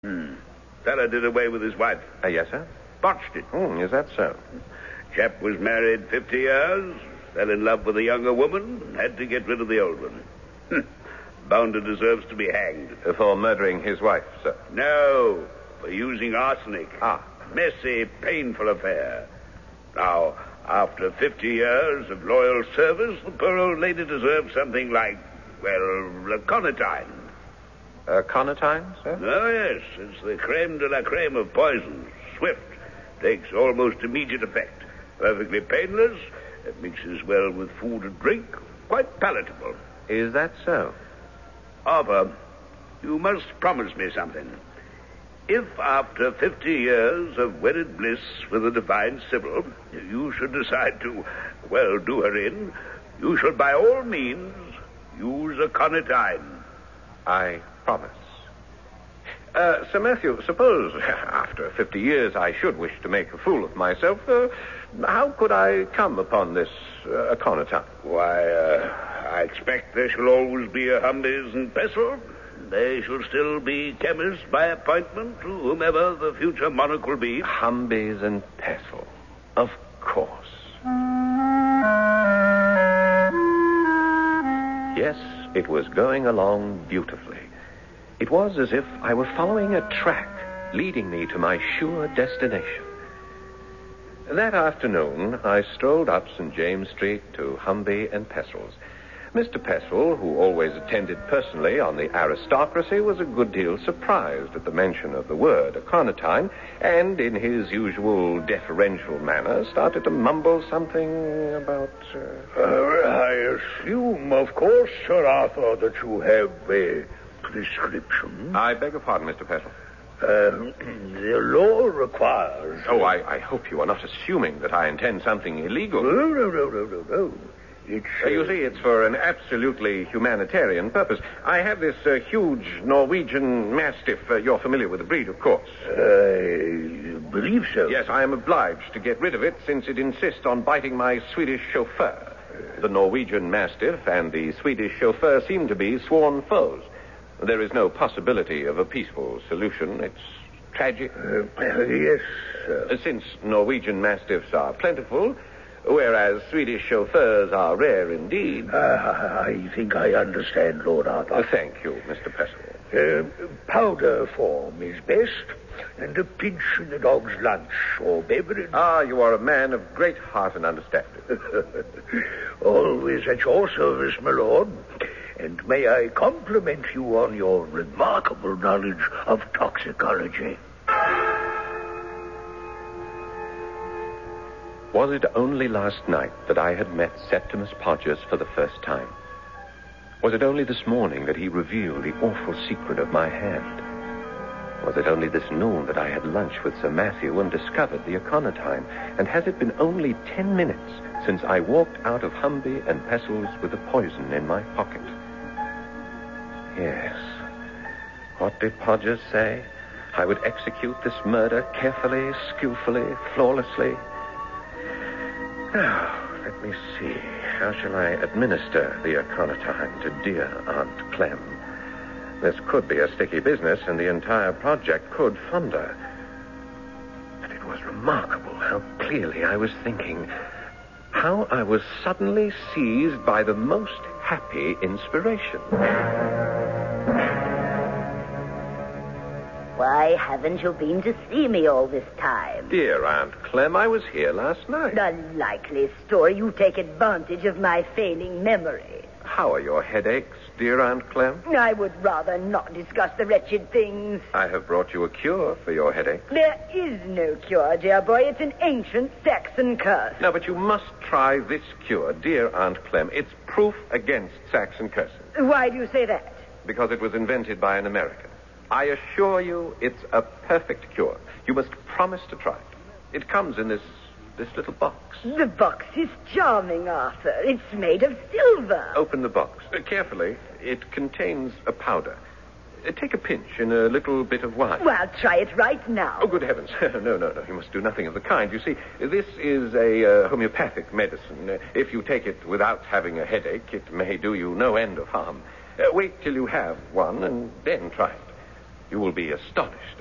Fella did away with his wife. Yes, sir? Botched it. Is that so? Chap was married 50 years, fell in love with a younger woman, had to get rid of the old one. Bounder deserves to be hanged. For murdering his wife, sir? No, for using arsenic. Ah. Messy, painful affair. Now, after 50 years of loyal service, the poor old lady deserves something like, aconitine. Aconitine, sir? Oh, yes. It's the creme de la creme of poisons. Swift. Takes almost immediate effect. Perfectly painless. It mixes well with food and drink. Quite palatable. Is that so? Arthur, you must promise me something. If after 50 years of wedded bliss with the divine Sybil, you should decide to, do her in, you shall by all means use aconitine. I promise. Sir Matthew, suppose after 50 years I should wish to make a fool of myself, how could I come upon this aconitine? Why, I expect there shall always be a Humbies and Pestle. They shall still be chemists by appointment to whomever the future monarch will be. Humbies and Pestle. Of course. Yes, it was going along beautifully. It was as if I were following a track leading me to my sure destination. That afternoon, I strolled up St. James Street to Humby and Pestle's. Mr. Pestle, who always attended personally on the aristocracy, was a good deal surprised at the mention of the word aconitine, and in his usual deferential manner started to mumble something about... I assume, of course, Sir Arthur, that you have a prescription. I beg your pardon, Mr. Pestle. The law requires... Oh, I hope you are not assuming that I intend something illegal. No. It's... You see, it's for an absolutely humanitarian purpose. I have this huge Norwegian Mastiff. You're familiar with the breed, of course. I believe so. Yes, I am obliged to get rid of it since it insists on biting my Swedish chauffeur. The Norwegian Mastiff and the Swedish chauffeur seem to be sworn foes. There is no possibility of a peaceful solution. It's tragic. Yes, sir. Since Norwegian Mastiffs are plentiful, whereas Swedish chauffeurs are rare indeed. I think I understand, Lord Arthur. Thank you, Mr. Pestle. Powder form is best, and a pinch in the dog's lunch or beverage. You are a man of great heart and understanding. Always at your service, my lord. And may I compliment you on your remarkable knowledge of toxicology. Was it only last night that I had met Septimus Podgers for the first time? Was it only this morning that he revealed the awful secret of my hand? Was it only this noon that I had lunch with Sir Matthew and discovered the aconitine? And has it been only 10 minutes since I walked out of Humby and Pestle's with the poison in my pocket? Yes. What did Podgers say? I would execute this murder carefully, skillfully, flawlessly. Now, let me see. How shall I administer the aconitine to dear Aunt Clem? This could be a sticky business, and the entire project could founder. But it was remarkable how clearly I was thinking. How I was suddenly seized by the most happy inspiration. Why haven't you been to see me all this time? Dear Aunt Clem, I was here last night. A likely story. You take advantage of my failing memory. How are your headaches, dear Aunt Clem? I would rather not discuss the wretched things. I have brought you a cure for your headache. There is no cure, dear boy. It's an ancient Saxon curse. No, but you must try this cure, dear Aunt Clem. It's proof against Saxon curses. Why do you say that? Because it was invented by an American. I assure you it's a perfect cure. You must promise to try it. It comes in this little box. The box is charming, Arthur. It's made of silver. Open the box. Carefully. It contains a powder. Take a pinch in a little bit of wine. Well, try it right now. Oh, good heavens. No. You must do nothing of the kind. You see, this is a homeopathic medicine. If you take it without having a headache, it may do you no end of harm. Wait till you have one and then try it. You will be astonished